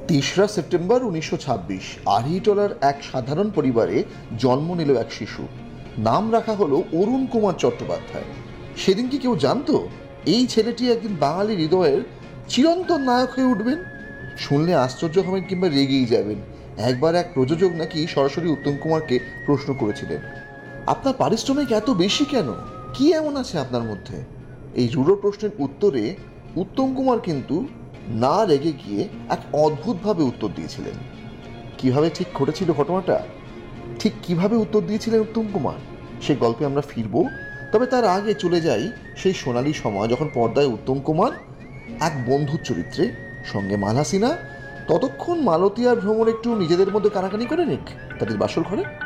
তেসরা সেপ্টেম্বর 1926 আড়িটলার এক সাধারণ পরিবারে জন্ম নিল এক শিশু। নাম রাখা হলো অরুণ কুমার চট্টোপাধ্যায়। সেদিন কি কেউ জানতো এই ছেলেটি একদিন বাঙালি হৃদয়ের চিরন্তন নায়ক হয়ে উঠবেন? শুনলে আশ্চর্য হবেন কিংবা রেগেই যাবেন। একবার এক প্রযোজক নাকি সরাসরি উত্তম কুমারকে প্রশ্ন করেছিলেন, আপনার পারিশ্রমিক এত বেশি কেন, কি এমন আছে আপনার মধ্যে? এই রূঢ় প্রশ্নের উত্তরে উত্তম কুমার কিন্তু না রেগে গিয়ে এক অদ্ভুতভাবে উত্তর দিয়েছিলেন। কিভাবে ঠিক ঘটেছিল ঘটনাটা, ঠিক কিভাবে উত্তর দিয়েছিলেন উত্তম কুমার, সে গল্পে আমরা ফিরব। তবে তার আগে চলে যাই সেই সোনালি সময় যখন পর্দায় উত্তম কুমার এক বন্ধুর চরিত্রে, সঙ্গে মালহাসিনা। ততক্ষণ মালতী আর ভ্রমর একটু নিজেদের মধ্যে কানাকানি করে নিক তাদের বাসর ঘরে।